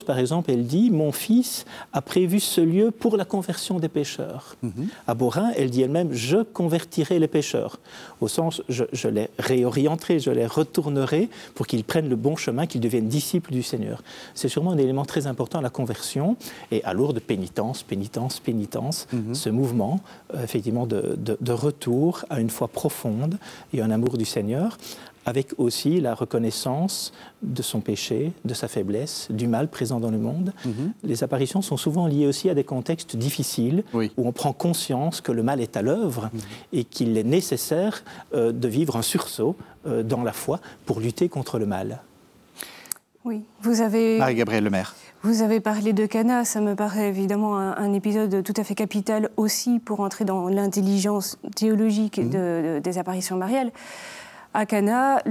par exemple, elle dit « Mon fils a prévu ce lieu pour la conversion des pécheurs ». À Beaurain, elle dit elle-même « Je convertirai les pécheurs ». Au sens, je les réorienterai, je les retournerai pour qu'ils prennent le bon chemin, qu'ils deviennent disciples du Seigneur. C'est sûrement un élément très important, la conversion, et à Lourdes, pénitence, pénitence, pénitence, ce mouvement, effectivement, de retour à une foi profonde et un amour du Seigneur, avec aussi la reconnaissance de son péché, de sa faiblesse, du mal présent dans le monde. Les apparitions sont souvent liées aussi à des contextes difficiles, où on prend conscience que le mal est à l'œuvre et qu'il est nécessaire de vivre un sursaut dans la foi pour lutter contre le mal. Oui, vous avez... Marie-Gabrielle Lemaire. Vous avez parlé de Cana, ça me paraît évidemment un épisode tout à fait capital aussi pour entrer dans l'intelligence théologique des apparitions mariales. À Cana,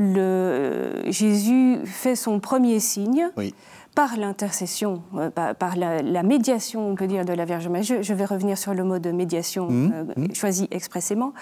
Jésus fait son premier signe par l'intercession, par la médiation, on peut dire, de la Vierge Marie. Je vais revenir sur le mot de médiation choisi expressément.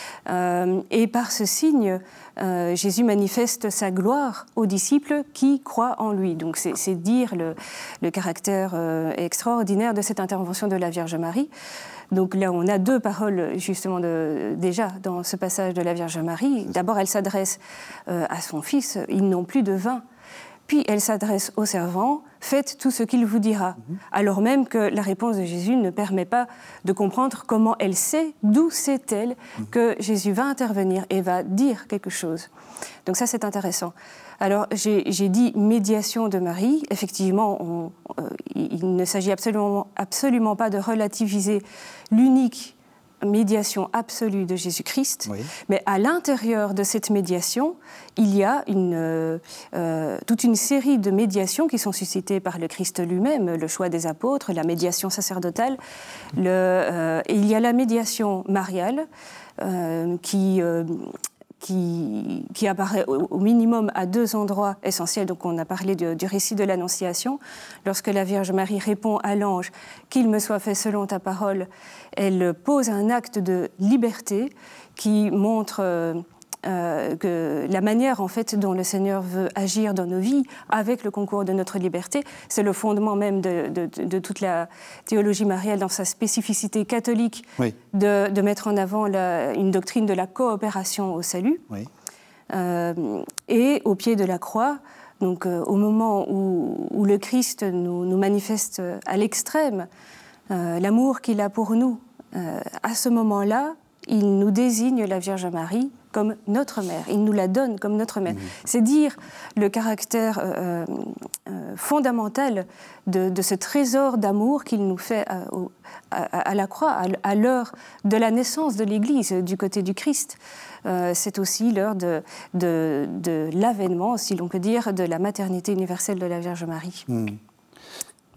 Et par ce signe, Jésus manifeste sa gloire aux disciples qui croient en lui. Donc c'est dire le caractère extraordinaire de cette intervention de la Vierge Marie. Donc là, on a deux paroles, justement, déjà, dans ce passage de la Vierge Marie. D'abord, elle s'adresse à son fils, « Ils n'ont plus de vin ». Puis, elle s'adresse aux servants, « Faites tout ce qu'il vous dira ». Alors même que la réponse de Jésus ne permet pas de comprendre comment elle sait, d'où sait-elle que Jésus va intervenir et va dire quelque chose. Donc ça, c'est intéressant. Alors, j'ai dit médiation de Marie. Effectivement, il ne s'agit absolument pas de relativiser l'unique médiation absolue de Jésus-Christ, mais à l'intérieur de cette médiation, il y a toute une série de médiations qui sont suscitées par le Christ lui-même, le choix des apôtres, la médiation sacerdotale. Il y a la médiation mariale qui apparaît au minimum à deux endroits essentiels. Donc on a parlé du récit de l'Annonciation. Lorsque la Vierge Marie répond à l'ange « Qu'il me soit fait selon ta parole », elle pose un acte de liberté qui montre que la manière en fait dont le Seigneur veut agir dans nos vies avec le concours de notre liberté, c'est le fondement même de toute la théologie mariale dans sa spécificité catholique, de mettre en avant une doctrine de la coopération au salut. Et au pied de la croix, donc au moment où le Christ nous manifeste à l'extrême l'amour qu'il a pour nous, à ce moment-là, il nous désigne la Vierge Marie comme notre mère. Il nous la donne comme notre mère. C'est dire le caractère fondamental de ce trésor d'amour qu'il nous fait à la croix, à l'heure de la naissance de l'Église, du côté du Christ. C'est aussi l'heure de l'avènement, si l'on peut dire, de la maternité universelle de la Vierge Marie.